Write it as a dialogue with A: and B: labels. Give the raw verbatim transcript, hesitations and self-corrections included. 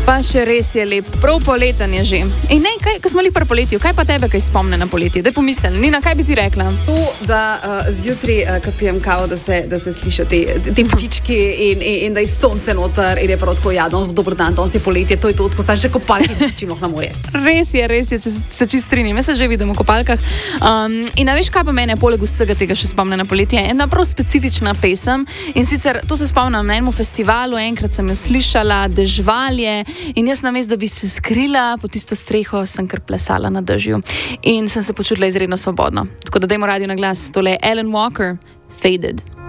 A: Pa še res je lep, prav poleten je že. In ne, kaj, ko smo li pri poletju, kaj pa tebe kaj spomne na poletje? Daj pomisel, Nina, kaj bi ti rekla?
B: To, da uh, zjutraj, uh, ko pijem kavo, da se, da se slišijo te, te ptički in, in, in da je sonce noter in je prav tako, ja, danes bo dober dan, danes je poletje, to je to, tako sam še kopalki čim lahko na morje.
A: Res je, res je, če se čist strinjam. Jaz se že vidim v kopalkah. Um, in a veš, kaj pa mene poleg vsega tega še spomne na poletje? Ena prav specifična pesem in sicer, to se spomnim na enem festivalu, enkrat sem jo slišala, Dežvalje. In jaz namest, da bi se skrila pod tisto streho, sem kar plesala na dežju. In sem se počutila izredno svobodno. Tako da dajmo radio na glas. Tole je Alan Walker, Faded.